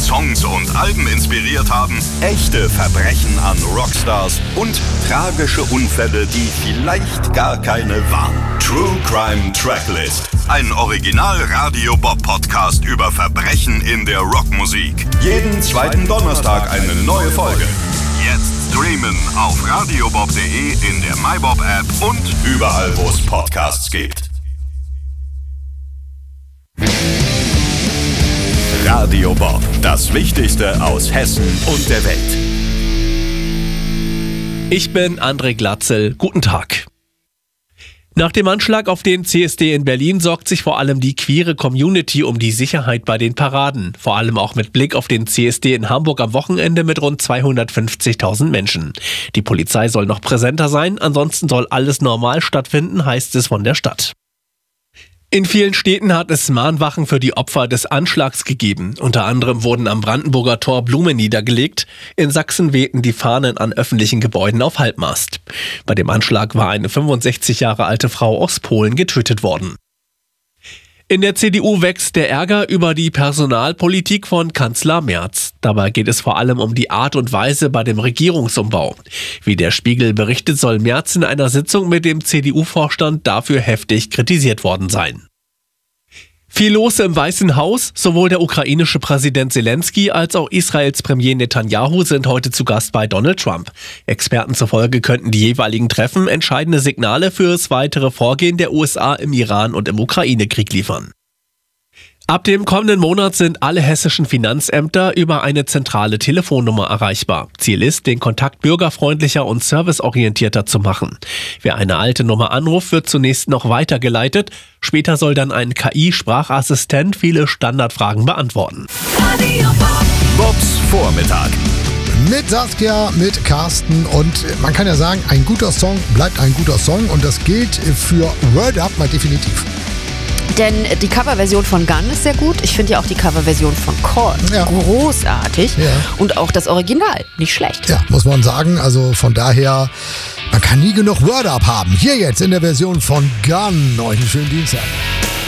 Songs und Alben inspiriert haben, echte Verbrechen an Rockstars und tragische Unfälle, die vielleicht gar keine waren. True Crime Tracklist. Ein Original-Radio-Bob-Podcast über Verbrechen in der Rockmusik. Jeden zweiten Donnerstag eine neue Folge. Jetzt streamen auf radiobob.de, in der MyBob-App und überall, wo es Podcasts gibt. Radio Bob, das Wichtigste aus Hessen und der Welt. Ich bin André Glatzel. Guten Tag. Nach dem Anschlag auf den CSD in Berlin sorgt sich vor allem die queere Community um die Sicherheit bei den Paraden. Vor allem auch mit Blick auf den CSD in Hamburg am Wochenende mit rund 250.000 Menschen. Die Polizei soll noch präsenter sein, ansonsten soll alles normal stattfinden, heißt es von der Stadt. In vielen Städten hat es Mahnwachen für die Opfer des Anschlags gegeben. Unter anderem wurden am Brandenburger Tor Blumen niedergelegt. In Sachsen wehten die Fahnen an öffentlichen Gebäuden auf Halbmast. Bei dem Anschlag war eine 65 Jahre alte Frau aus Polen getötet worden. In der CDU wächst der Ärger über die Personalpolitik von Kanzler Merz. Dabei geht es vor allem um die Art und Weise bei dem Regierungsumbau. Wie der Spiegel berichtet, soll Merz in einer Sitzung mit dem CDU-Vorstand dafür heftig kritisiert worden sein. Viel los im Weißen Haus. Sowohl der ukrainische Präsident Zelensky als auch Israels Premier Netanyahu sind heute zu Gast bei Donald Trump. Experten zufolge könnten die jeweiligen Treffen entscheidende Signale für das weitere Vorgehen der USA im Iran- und im Ukraine-Krieg liefern. Ab dem kommenden Monat sind alle hessischen Finanzämter über eine zentrale Telefonnummer erreichbar. Ziel ist, den Kontakt bürgerfreundlicher und serviceorientierter zu machen. Wer eine alte Nummer anruft, wird zunächst noch weitergeleitet. Später soll dann ein KI-Sprachassistent viele Standardfragen beantworten. Bobs Vormittag. Mit Saskia, mit Carsten und man kann ja sagen, ein guter Song bleibt ein guter Song und das gilt für Word Up mal definitiv. Denn die Coverversion von Gun ist sehr gut. Ich finde ja auch die Coverversion von Korn großartig. Ja. Und auch das Original, nicht schlecht. Ja, muss man sagen. Also von daher, man kann nie genug Word Up haben. Hier jetzt in der Version von Gun. Euch einen schönen Dienstag.